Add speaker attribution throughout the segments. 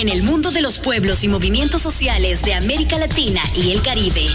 Speaker 1: en el mundo de los pueblos y movimientos sociales de América Latina y el Caribe.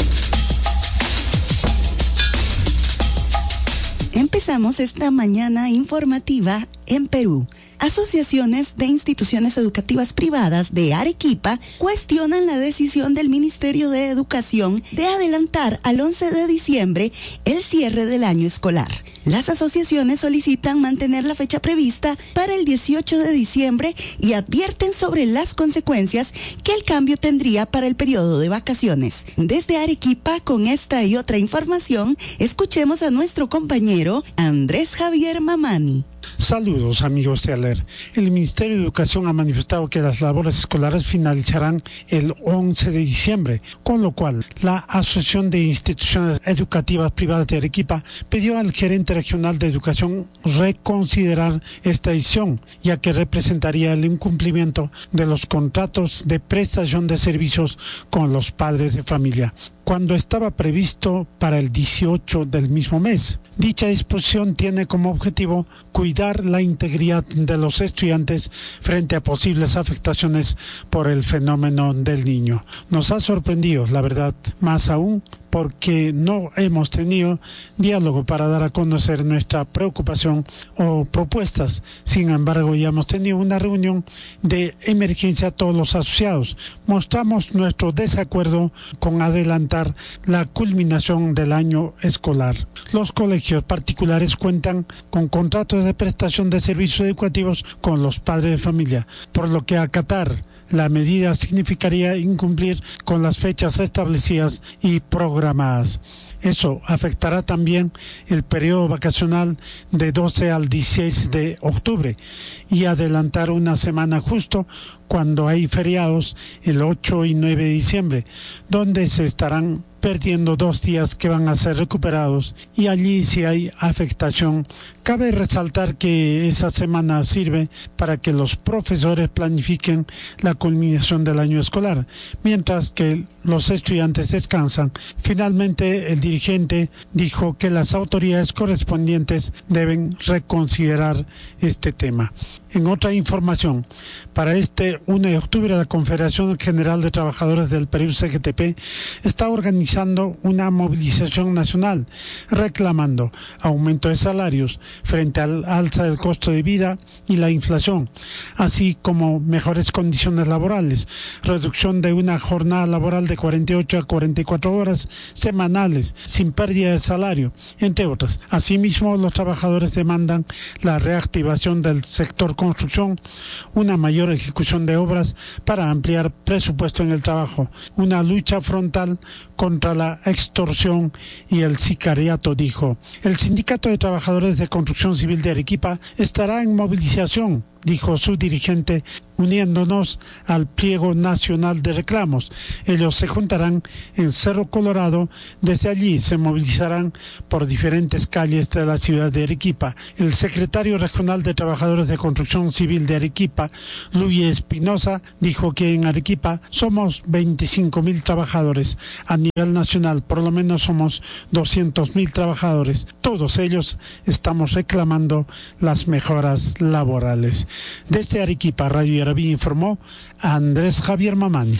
Speaker 2: Empezamos esta mañana informativa en Perú. Asociaciones de instituciones educativas privadas de Arequipa cuestionan la decisión del Ministerio de Educación de adelantar al 11 de diciembre el cierre del año escolar. Las asociaciones solicitan mantener la fecha prevista para el 18 de diciembre y advierten sobre las consecuencias que el cambio tendría para el periodo de vacaciones. Desde Arequipa, con esta y otra información, escuchemos a nuestro compañero Andrés Javier Mamani.
Speaker 3: Saludos amigos de ALER. El Ministerio de Educación ha manifestado que las labores escolares finalizarán el 11 de diciembre, con lo cual la Asociación de Instituciones Educativas Privadas de Arequipa pidió al gerente regional de educación reconsiderar esta decisión, ya que representaría el incumplimiento de los contratos de prestación de servicios con los padres de familia, cuando estaba previsto para el 18 del mismo mes. Dicha disposición tiene como objetivo cuidar la integridad de los estudiantes frente a posibles afectaciones por el fenómeno del niño. Nos ha sorprendido, la verdad, más aún porque no hemos tenido diálogo para dar a conocer nuestra preocupación o propuestas. Sin embargo, ya hemos tenido una reunión de emergencia a todos los asociados. Mostramos nuestro desacuerdo con adelantar la culminación del año escolar. Los colegios particulares cuentan con contratos de prestación de servicios educativos con los padres de familia, por lo que acatar la medida significaría incumplir con las fechas establecidas y programadas. Eso afectará también el periodo vacacional de 12 al 16 de octubre y adelantar una semana justo cuando hay feriados el 8 y 9 de diciembre, donde se estarán perdiendo 2 días que van a ser recuperados, y allí si hay afectación. Cabe resaltar que esa semana sirve para que los profesores planifiquen la culminación del año escolar, mientras que los estudiantes descansan. Finalmente, el dirigente dijo que las autoridades correspondientes deben reconsiderar este tema. En otra información, para este 1 de octubre la Confederación General de Trabajadores del Perú, CGTP, está organizando una movilización nacional reclamando aumento de salarios frente al alza del costo de vida y la inflación, así como mejores condiciones laborales, reducción de una jornada laboral de 48 a 44 horas semanales sin pérdida de salario, entre otras. Asimismo, los trabajadores demandan la reactivación del sector construcción, una mayor ejecución de obras para ampliar presupuesto en el trabajo, una lucha frontal contra la extorsión y el sicariato, dijo. El Sindicato de Trabajadores de Construcción Civil de Arequipa estará en movilización, dijo su dirigente, uniéndonos al pliego nacional de reclamos. Ellos se juntarán en Cerro Colorado. Desde allí se movilizarán por diferentes calles de la ciudad de Arequipa. El secretario regional de Trabajadores de Construcción Civil de Arequipa, Luis Espinosa, dijo que en Arequipa somos 25.000 trabajadores. A nivel nacional, por lo menos somos 200.000 trabajadores. Todos ellos estamos reclamando las mejoras laborales. Desde Arequipa, Radio Yarabí, informó Andrés Javier Mamani.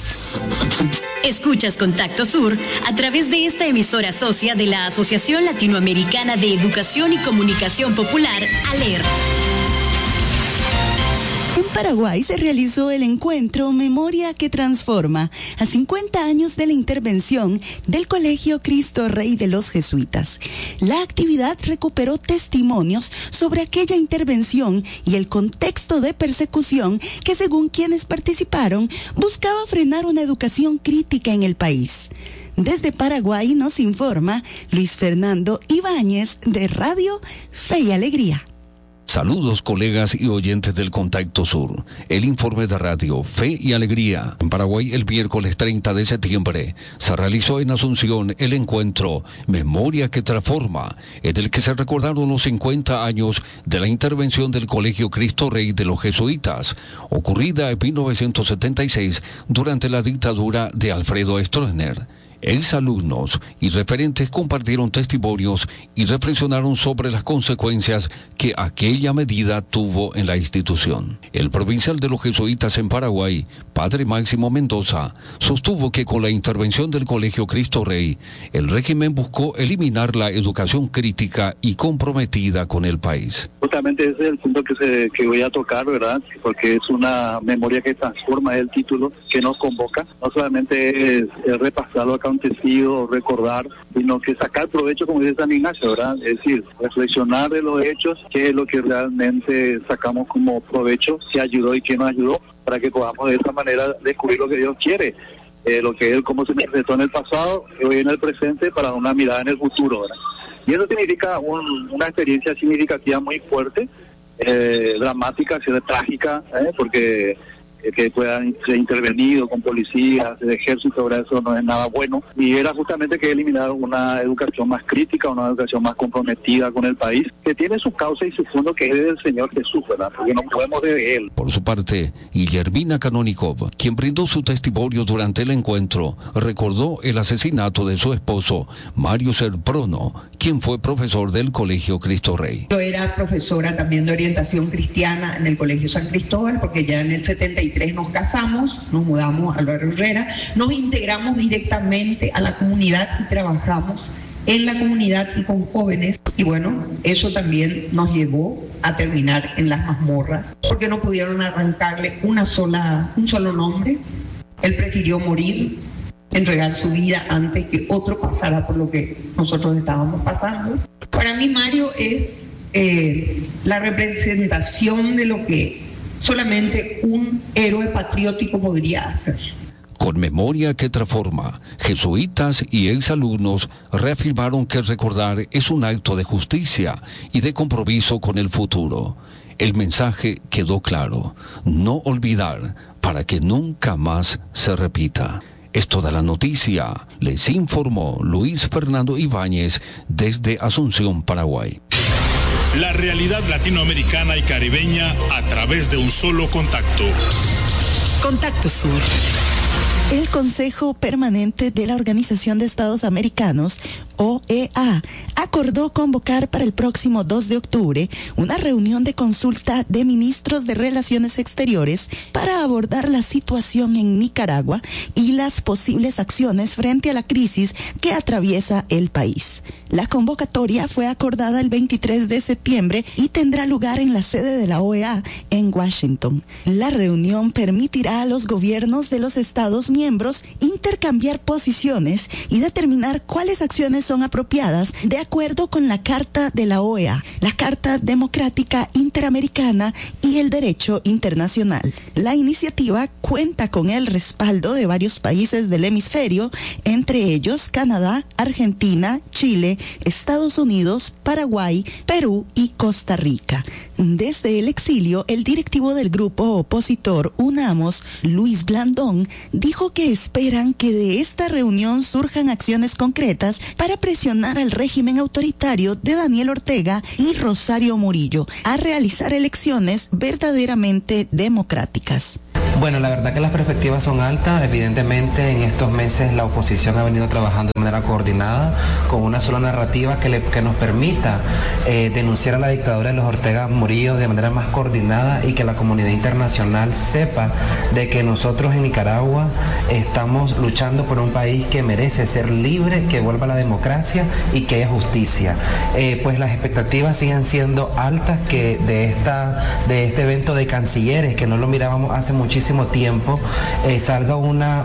Speaker 1: Escuchas Contacto Sur a través de esta emisora socia de la Asociación Latinoamericana de Educación y Comunicación Popular, ALER.
Speaker 2: En Paraguay se realizó el encuentro Memoria que Transforma, a 50 años de la intervención del Colegio Cristo Rey de los Jesuitas. La actividad recuperó testimonios sobre aquella intervención y el contexto de persecución que, según quienes participaron, buscaba frenar una educación crítica en el país. Desde Paraguay nos informa Luis Fernando Ibáñez de Radio Fe y Alegría.
Speaker 4: Saludos colegas y oyentes del Contacto Sur. El informe de Radio Fe y Alegría. En Paraguay, el miércoles 30 de septiembre se realizó en Asunción el encuentro Memoria que Transforma, en el que se recordaron los 50 años de la intervención del Colegio Cristo Rey de los Jesuitas, ocurrida en 1976 durante la dictadura de Alfredo Stroessner. Exalumnos y referentes compartieron testimonios y reflexionaron sobre las consecuencias que aquella medida tuvo en la institución. El provincial de los jesuitas en Paraguay, Padre Máximo Mendoza, sostuvo que con la intervención del Colegio Cristo Rey, el régimen buscó eliminar la educación crítica y comprometida con el país.
Speaker 5: Justamente ese es el punto que voy a tocar, ¿verdad? Porque es una memoria que transforma el título, que nos convoca. No solamente es repasar lo acontecido, recordar, sino que sacar provecho, como dice San Ignacio, ¿verdad? Es decir, reflexionar de los hechos, qué es lo que realmente sacamos como provecho, qué ayudó y qué no ayudó, para que podamos de esa manera descubrir lo que Dios quiere, lo que Él, cómo se manifestó en el pasado, hoy en el presente, para una mirada en el futuro, ¿verdad? Y eso significa una experiencia significativa muy fuerte, dramática, trágica, porque que puedan ser intervenidos con policías, el ejército, ¿verdad? Eso no es nada bueno. Y era justamente que eliminar una educación más crítica, una educación más comprometida con el país, que tiene su causa y su fondo, que es del Señor Jesús, ¿verdad? Porque no podemos de Él.
Speaker 4: Por su parte, Guillermina Canonikov, quien brindó su testimonio durante el encuentro, recordó el asesinato de su esposo, Mario Serprono, quien fue profesor del Colegio Cristo Rey.
Speaker 6: Yo era profesora también de orientación cristiana en el Colegio San Cristóbal, porque ya en el 73 nos casamos, nos mudamos a Álvaro Herrera, nos integramos directamente a la comunidad y trabajamos en la comunidad y con jóvenes. Y bueno, eso también nos llevó a terminar en las mazmorras, porque no pudieron arrancarle un solo nombre. Él prefirió morir, entregar su vida antes que otro pasara por lo que nosotros estábamos pasando. Para mí Mario es la representación de lo que solamente un héroe patriótico podría hacer.
Speaker 4: Con memoria que transforma, jesuitas y exalumnos reafirmaron que recordar es un acto de justicia y de compromiso con el futuro. El mensaje quedó claro: no olvidar para que nunca más se repita. Es toda la noticia. Les informó Luis Fernando Ibáñez desde Asunción, Paraguay.
Speaker 7: La realidad latinoamericana y caribeña a través de un solo contacto.
Speaker 2: Contacto Sur. El Consejo Permanente de la Organización de Estados Americanos, OEA, acordó convocar para el próximo 2 de octubre una reunión de consulta de ministros de Relaciones Exteriores para abordar la situación en Nicaragua y las posibles acciones frente a la crisis que atraviesa el país. La convocatoria fue acordada el 23 de septiembre y tendrá lugar en la sede de la OEA en Washington. La reunión permitirá a los gobiernos de los Estados miembros intercambiar posiciones y determinar cuáles acciones son apropiadas de acuerdo con la Carta de la OEA, la Carta Democrática Interamericana y el Derecho Internacional. La iniciativa cuenta con el respaldo de varios países del hemisferio, entre ellos Canadá, Argentina, Chile, Estados Unidos, Paraguay, Perú y Costa Rica. Desde el exilio, el directivo del grupo opositor UNAMOS, Luis Blandón, dijo que esperan que de esta reunión surjan acciones concretas para presionar al régimen autoritario de Daniel Ortega y Rosario Murillo a realizar elecciones verdaderamente democráticas.
Speaker 8: Bueno, la verdad que las perspectivas son altas. Evidentemente en estos meses la oposición ha venido trabajando de manera coordinada con una sola narrativa que nos permita denunciar a la dictadura de los Ortega Murillo de manera más coordinada y que la comunidad internacional sepa de que nosotros en Nicaragua estamos luchando por un país que merece ser libre, que vuelva a la democracia y que haya justicia. Pues las expectativas siguen siendo altas que de este evento de cancilleres, que no lo mirábamos hace muchísimo tiempo, salga una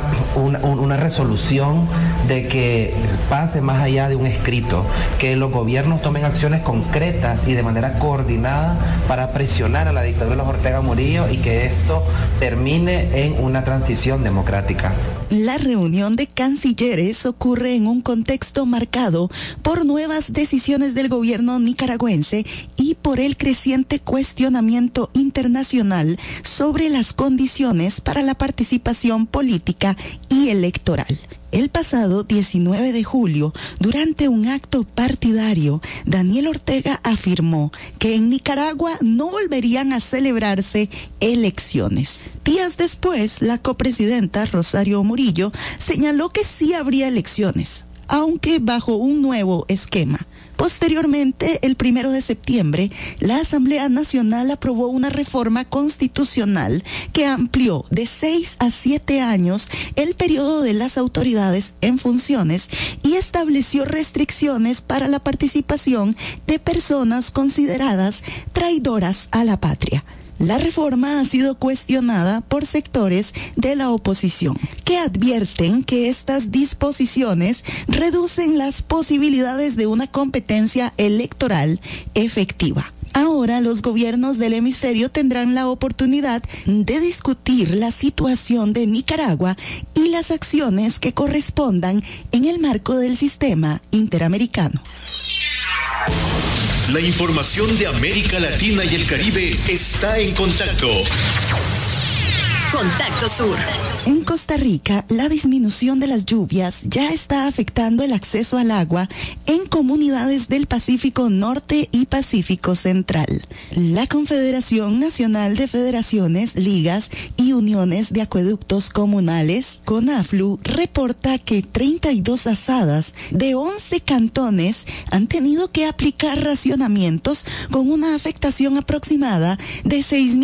Speaker 8: resolución de que pase más allá de un escrito, que los gobiernos tomen acciones concretas y de manera coordinada para presionar a la dictadura de los Ortega Murillo y que esto termine en una transición democrática.
Speaker 2: La reunión de cancilleres ocurre en un contexto marcado por nuevas decisiones del gobierno nicaragüense y por el creciente cuestionamiento internacional sobre las condiciones para la participación política y electoral. El pasado 19 de julio, durante un acto partidario, Daniel Ortega afirmó que en Nicaragua no volverían a celebrarse elecciones. Días después, la copresidenta Rosario Murillo señaló que sí habría elecciones, aunque bajo un nuevo esquema. Posteriormente, el 1 de septiembre, la Asamblea Nacional aprobó una reforma constitucional que amplió de 6 a 7 años el periodo de las autoridades en funciones y estableció restricciones para la participación de personas consideradas traidoras a la patria. La reforma ha sido cuestionada por sectores de la oposición, que advierten que estas disposiciones reducen las posibilidades de una competencia electoral efectiva. Ahora los gobiernos del hemisferio tendrán la oportunidad de discutir la situación de Nicaragua y las acciones que correspondan en el marco del sistema interamericano.
Speaker 9: La información de América Latina y el Caribe está en contacto.
Speaker 1: Contacto Sur.
Speaker 2: En Costa Rica, la disminución de las lluvias ya está afectando el acceso al agua en comunidades del Pacífico Norte y Pacífico Central. La Confederación Nacional de Federaciones, Ligas y Uniones de Acueductos Comunales, CONAFLU, reporta que 32 asadas de 11 cantones han tenido que aplicar racionamientos con una afectación aproximada de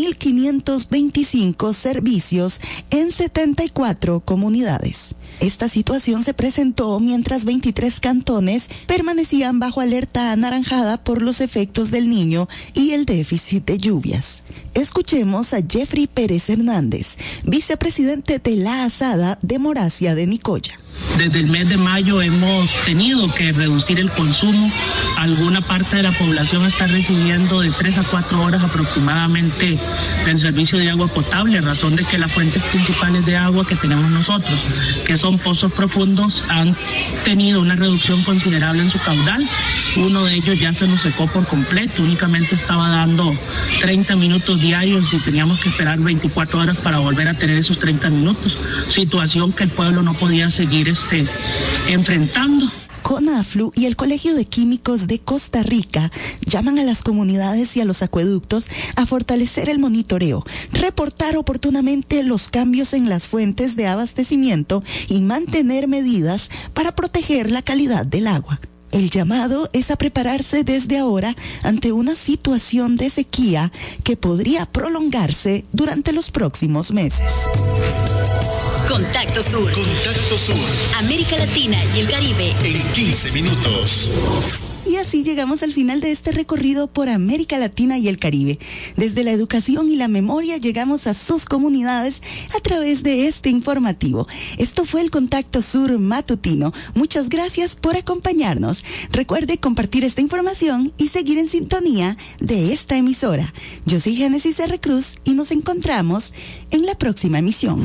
Speaker 2: 6.525 servicios en 74 comunidades. Esta situación se presentó mientras 23 cantones permanecían bajo alerta anaranjada por los efectos del Niño y el déficit de lluvias. Escuchemos a Jeffrey Pérez Hernández, vicepresidente de la ASADA de Moracia de Nicoya.
Speaker 10: Desde el mes de mayo hemos tenido que reducir el consumo. Alguna parte de la población está recibiendo de 3 a 4 horas aproximadamente del servicio de agua potable, a razón de que las fuentes principales de agua que tenemos nosotros, que son pozos profundos, han tenido una reducción considerable en su caudal. Uno de ellos ya se nos secó por completo, únicamente estaba dando 30 minutos diarios y teníamos que esperar 24 horas para volver a tener esos 30 minutos, situación que el pueblo no podía seguir enfrentando.
Speaker 2: CONAFLU y el Colegio de Químicos de Costa Rica llaman a las comunidades y a los acueductos a fortalecer el monitoreo, reportar oportunamente los cambios en las fuentes de abastecimiento y mantener medidas para proteger la calidad del agua. El llamado es a prepararse desde ahora ante una situación de sequía que podría prolongarse durante los próximos meses.
Speaker 1: Contacto Sur.
Speaker 9: Contacto Sur.
Speaker 1: América Latina y el Caribe.
Speaker 9: En 15 minutos.
Speaker 2: Y así llegamos al final de este recorrido por América Latina y el Caribe. Desde la educación y la memoria llegamos a sus comunidades a través de este informativo. Esto fue el Contacto Sur matutino. Muchas gracias por acompañarnos. Recuerde compartir esta información y seguir en sintonía de esta emisora. Yo soy Génesis R. Cruz y nos encontramos en la próxima emisión.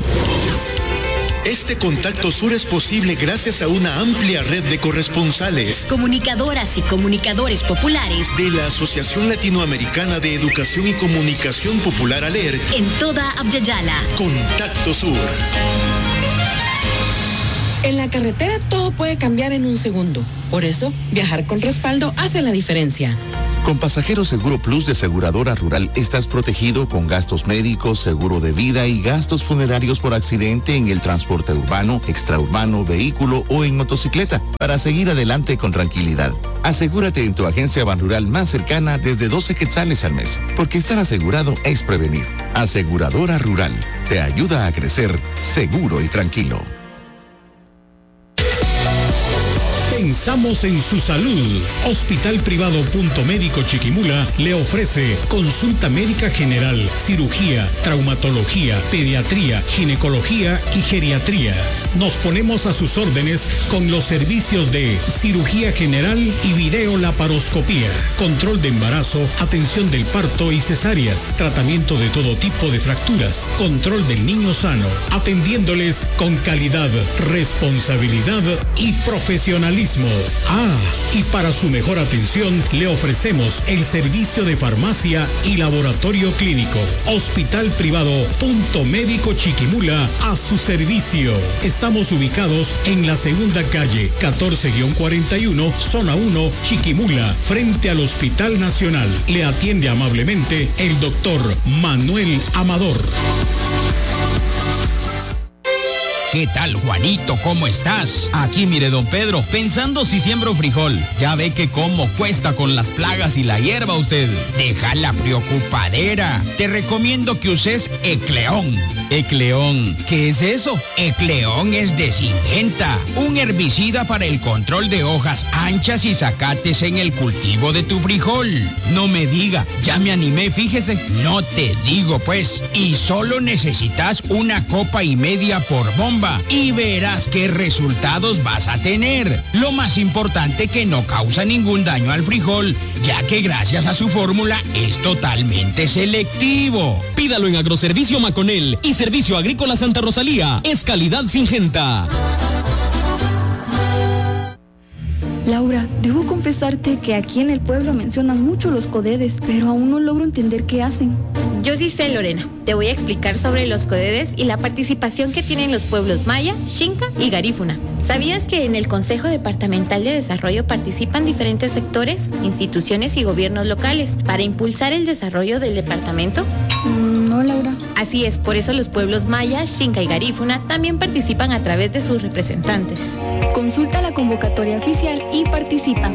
Speaker 9: Este Contacto Sur es posible gracias a una amplia red de corresponsales,
Speaker 1: comunicadoras y comunicadores populares
Speaker 9: de la Asociación Latinoamericana de Educación y Comunicación Popular ALER
Speaker 1: en toda Abya-Yala.
Speaker 9: Contacto Sur.
Speaker 11: En la carretera todo puede cambiar en un segundo. Por eso, viajar con respaldo hace la diferencia.
Speaker 12: Con Pasajero Seguro Plus de Aseguradora Rural estás protegido con gastos médicos, seguro de vida y gastos funerarios por accidente en el transporte urbano, extraurbano, vehículo o en motocicleta para seguir adelante con tranquilidad. Asegúrate en tu agencia Banrural más cercana desde 12 quetzales al mes, porque estar asegurado es prevenir. Aseguradora Rural te ayuda a crecer seguro y tranquilo.
Speaker 13: Pensamos en su salud. Hospital Privado Punto Médico Chiquimula le ofrece consulta médica general, cirugía, traumatología, pediatría, ginecología y geriatría. Nos ponemos a sus órdenes con los servicios de cirugía general y videolaparoscopía, control de embarazo, atención del parto y cesáreas, tratamiento de todo tipo de fracturas, control del niño sano, atendiéndoles con calidad, responsabilidad y profesionalismo. metabolismo. Y para su mejor atención le ofrecemos el servicio de farmacia y laboratorio clínico. Hospital Privado Punto Médico Chiquimula a su servicio. Estamos ubicados en la segunda calle 14-41, zona 1, Chiquimula, frente al Hospital Nacional. Le atiende amablemente el doctor Manuel Amador.
Speaker 14: ¿Qué tal, Juanito? ¿Cómo estás? Aquí, mire, don Pedro, pensando si siembro frijol. Ya ve que cómo cuesta con las plagas y la hierba usted. Deja la preocupadera. Te recomiendo que uses Ecleón. ¿Ecleón? ¿Qué es eso? Ecleón es de Syngenta, un herbicida para el control de hojas anchas y zacates en el cultivo de tu frijol. No me diga, ya me animé, fíjese. No te digo, pues. Y solo necesitas 1,5 copas por bomba. Y verás qué resultados vas a tener. Lo más importante, que no causa ningún daño al frijol, ya que gracias a su fórmula es totalmente selectivo.
Speaker 15: Pídalo en Agroservicio Maconel y Servicio Agrícola Santa Rosalía. Es calidad Syngenta.
Speaker 16: Laura, debo confesarte que aquí en el pueblo mencionan mucho los codedes, pero aún no logro entender qué hacen.
Speaker 17: Yo sí sé, Lorena. Te voy a explicar sobre los codedes y la participación que tienen los pueblos Maya, Xinca y Garífuna. ¿Sabías que en el Consejo Departamental de Desarrollo participan diferentes sectores, instituciones y gobiernos locales para impulsar el desarrollo del departamento?
Speaker 16: No, Laura.
Speaker 17: Así es, por eso los pueblos Maya, Xinca y Garífuna también participan a través de sus representantes.
Speaker 16: Consulta la convocatoria oficial y participa.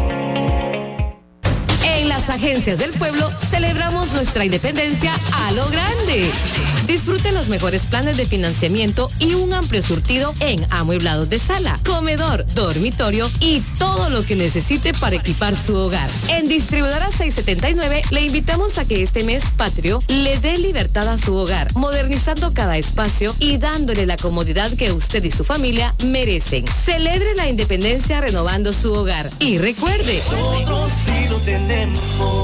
Speaker 18: En las agencias del pueblo celebramos nuestra independencia a lo grande. Disfrute los mejores planes de financiamiento y un amplio surtido en amueblados de sala, comedor, dormitorio y todo lo que necesite para equipar su hogar. En Distribuidora 679 le invitamos a que este mes patrio le dé libertad a su hogar, modernizando cada espacio y dándole la comodidad que usted y su familia merecen. Celebre la independencia renovando su hogar. Y recuerde,
Speaker 19: nosotros sí lo tenemos.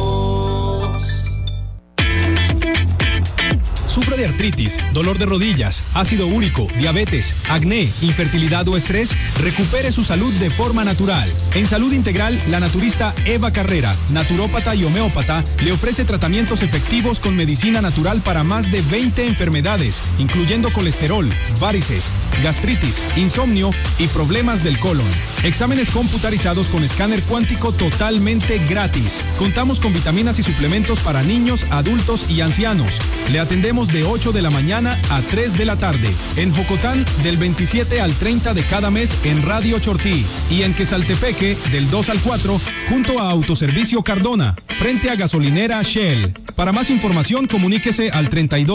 Speaker 20: ¿Sufre de artritis, dolor de rodillas, ácido úrico, diabetes, acné, infertilidad o estrés? Recupere su salud de forma natural. En Salud Integral, la naturista Eva Carrera, naturópata y homeópata, le ofrece tratamientos efectivos con medicina natural para más de 20 enfermedades, incluyendo colesterol, varices, gastritis, insomnio y problemas del colon. Exámenes computarizados con escáner cuántico totalmente gratis. Contamos con vitaminas y suplementos para niños, adultos y ancianos. Le atendemos de 8 de la mañana a 3 de la tarde. En Jocotán, del 27 al 30 de cada mes en Radio Chortí. Y en Quesaltepeque, del 2 al 4, junto a Autoservicio Cardona, frente a gasolinera Shell. Para más información, comuníquese al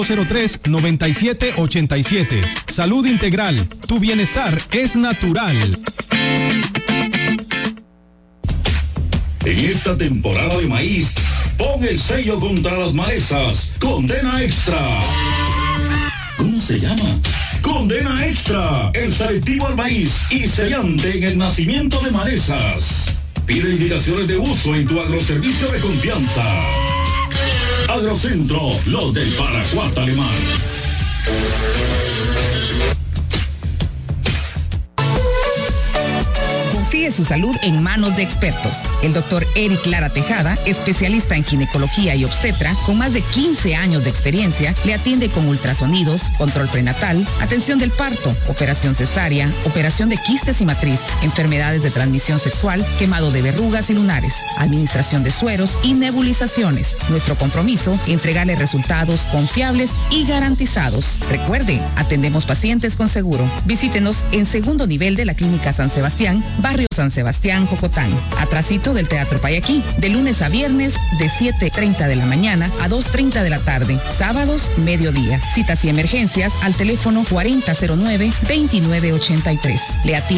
Speaker 20: 3203-9787. Salud Integral. Tu bienestar es natural.
Speaker 21: En esta temporada de maíz, pon el sello contra las malezas. Condena Extra. ¿Cómo se llama? Condena Extra, el selectivo al maíz y sellante en el nacimiento de malezas. Pide indicaciones de uso en tu agroservicio de confianza. Agrocentro, los del Paracuat alemán.
Speaker 22: Confíe su salud en manos de expertos. El doctor Eric Lara Tejada, especialista en ginecología y obstetra, con más de 15 años de experiencia, le atiende con ultrasonidos, control prenatal, atención del parto, operación cesárea, operación de quistes y matriz, enfermedades de transmisión sexual, quemado de verrugas y lunares, administración de sueros y nebulizaciones. Nuestro compromiso, entregarle resultados confiables y garantizados. Recuerde, atendemos pacientes con seguro. Visítenos en segundo nivel de la Clínica San Sebastián, Barrio San Sebastián, Jocotán, atrasito del Teatro Payaquí, de lunes a viernes de 7:30 de la mañana a 2:30 de la tarde, sábados mediodía. Citas y emergencias al teléfono 4009-2983. Le atiende